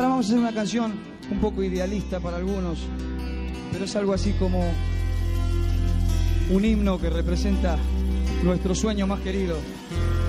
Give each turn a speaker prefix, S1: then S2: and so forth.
S1: Ahora vamos a hacer una canción un poco idealista para algunos, pero es algo así como un himno que representa nuestro sueño más querido.